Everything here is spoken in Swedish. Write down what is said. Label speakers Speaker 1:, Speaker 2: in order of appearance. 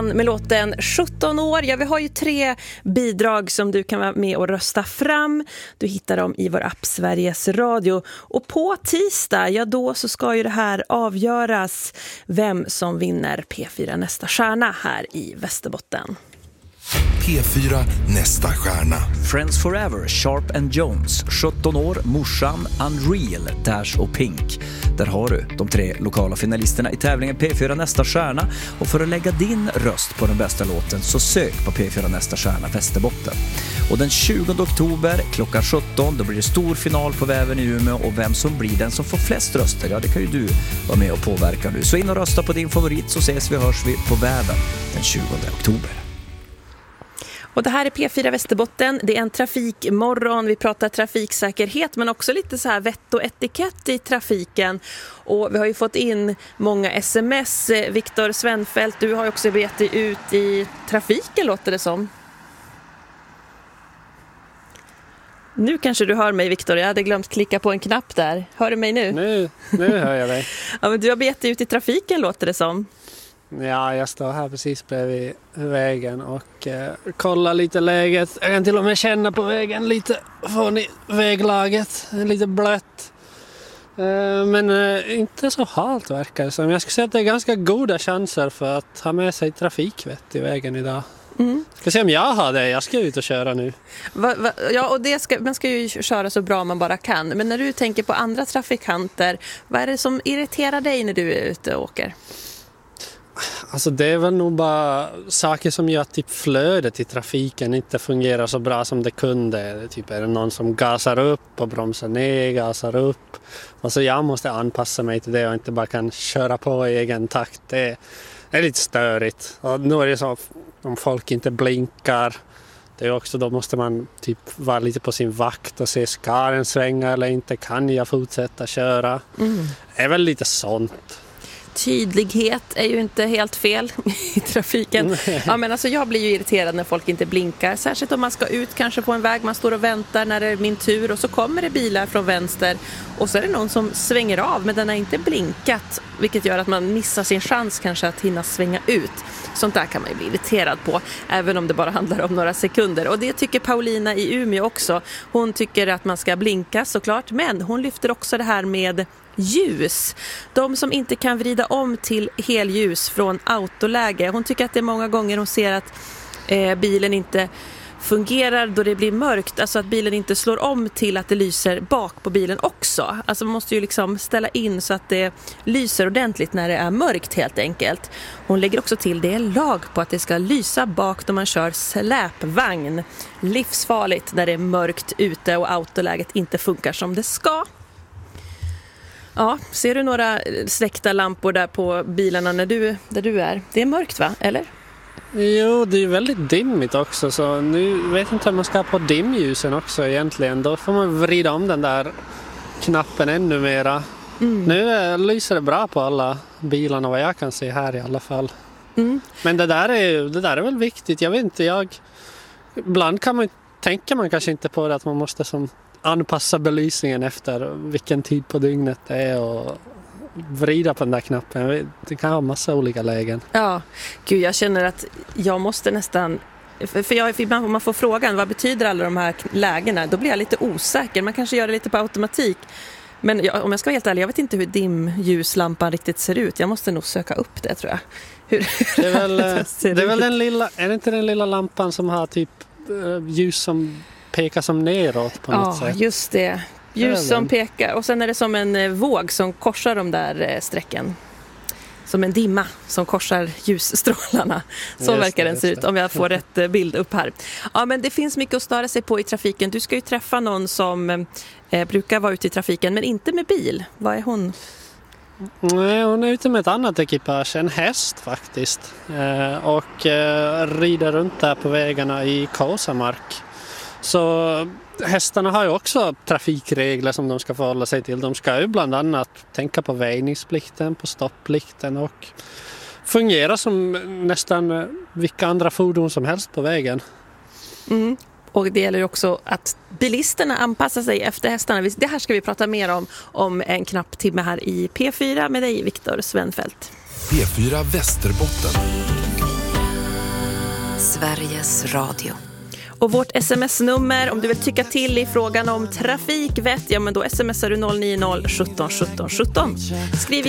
Speaker 1: Med låten 17 år. Ja, vi har ju 3 bidrag som du kan vara med och rösta fram. Du hittar dem i vår app Sveriges Radio. Och på tisdag, ja då så ska ju det här avgöras vem som vinner P4 Nästa stjärna här i Västerbotten.
Speaker 2: P4 Nästa stjärna.
Speaker 3: Friends Forever, Sharp and Jones, 17 år, Morsan, Unreal, Dash och Pink. Där har du de 3 lokala finalisterna i tävlingen P4 Nästa stjärna. Och för att lägga din röst på den bästa låten så sök på P4 Nästa stjärna Västerbotten. Och den 20 oktober klockan 17 då blir det stor final på Väven i Umeå. Och vem som blir den som får flest röster, ja det kan ju du vara med och påverka nu. Så in och rösta på din favorit så ses vi och hörs vi på Väven den 20 oktober.
Speaker 1: Och det här är P4 Västerbotten. Det är en trafikmorgon. Vi pratar trafiksäkerhet men också lite så här vett och etikett i trafiken. Och vi har ju fått in många sms. Viktor Svenfeldt, du har ju också begett dig ut i trafiken låter det som. Nu kanske du hör mig, Viktor. Jag hade glömt klicka på en knapp där. Hör du mig nu?
Speaker 4: Nu hör jag dig.
Speaker 1: Ja, men du har begett dig ut i trafiken låter det som.
Speaker 4: Ja, jag står här precis bredvid vägen och kollar lite läget. Jag kan till och med känna på vägen lite från väglaget, lite blött. Men inte så halt verkar det som. Jag skulle säga att det är ganska goda chanser för att ha med sig trafikvett i vägen idag. Ska se om jag har det. Jag ska ut och köra nu.
Speaker 1: Ja, och man ska ju köra så bra man bara kan. Men när du tänker på andra trafikanter, vad är det som irriterar dig när du är ute och åker?
Speaker 4: Alltså det är väl nog bara saker som gör att typ flödet i trafiken inte fungerar så bra som det kunde. Typ är det någon som gasar upp och bromsar ner, gasar upp. Alltså jag måste anpassa mig till det och inte bara kan köra på i egen takt. Det är lite störigt. Och nu är det så om folk inte blinkar. Det är också, då måste man typ vara lite på sin vakt och se ska den svänga eller inte. Kan jag fortsätta köra? Det är väl lite sånt.
Speaker 1: Tydlighet är ju inte helt fel i trafiken. Ja, men alltså jag blir ju irriterad när folk inte blinkar. Särskilt om man ska ut kanske på en väg. Man står och väntar när det är min tur. Och så kommer det bilar från vänster. Och så är det någon som svänger av. Men den har inte blinkat. Vilket gör att man missar sin chans kanske att hinna svänga ut. Sånt där kan man ju bli irriterad på. Även om det bara handlar om några sekunder. Och det tycker Paulina i Umeå också. Hon tycker att man ska blinka såklart. Men hon lyfter också det här med ljus. De som inte kan vrida om till helljus från autoläge. Hon tycker att det är många gånger hon ser att bilen inte fungerar då det blir mörkt. Alltså att bilen inte slår om till att det lyser bak på bilen också. Alltså man måste ju liksom ställa in så att det lyser ordentligt när det är mörkt helt enkelt. Hon lägger också till det är lag på att det ska lysa bak då man kör släpvagn. Livsfarligt när det är mörkt ute och autoläget inte funkar som det ska. Ja, ser du några släckta lampor där på bilarna där du är? Det är mörkt va, eller?
Speaker 4: Jo, det är väldigt dimmigt också så nu vet jag inte om man ska på dimljusen också egentligen. Då får man vrida om den där knappen ännu mera. Nu lyser det bra på alla bilarna vad jag kan se här i alla fall. Men det där är väl viktigt. Jag vet inte, ibland tänker man kanske inte på det att man måste som anpassa belysningen efter vilken tid på dygnet det är och vrida på den där knappen. Det kan ha massa olika lägen.
Speaker 1: Ja, gud jag känner att jag måste nästan ibland om man får frågan vad betyder alla de här lägena då blir jag lite osäker. Man kanske gör det lite på automatik. Men om jag ska vara helt ärlig, jag vet inte hur dimljuslampan riktigt ser ut. Jag måste nog söka upp det tror jag.
Speaker 4: Det är väl den lilla, är det inte den lilla lampan som har typ ljus som pekar som neråt på något sätt? Ja,
Speaker 1: just det. Ljus som pekar. Och sen är det som en våg som korsar de där strecken. Som en dimma som korsar ljusstrålarna. Så verkar den se ut om jag får rätt bild upp här. Ja, men det finns mycket att störa sig på i trafiken. Du ska ju träffa någon som brukar vara ute i trafiken men inte med bil. Vad är hon?
Speaker 4: Nej, hon är ute med ett annat ekipage, en häst faktiskt. Och rider runt där på vägarna i Kåsamark. Så hästarna har ju också trafikregler som de ska förhålla sig till. De ska ju bland annat tänka på väjningsplikten, på stoppplikten och fungera som nästan vilka andra fordon som helst på vägen.
Speaker 1: Och det gäller också att bilisterna anpassar sig efter hästarna. Det här ska vi prata mer om en knapp timme här i P4 med dig, Viktor Svenfeldt.
Speaker 2: P4 Västerbotten.
Speaker 5: Sveriges Radio.
Speaker 1: Och vårt sms-nummer, om du vill tycka till i frågan om trafikvett, ja men då smsar du 090 17 17 17. Skriv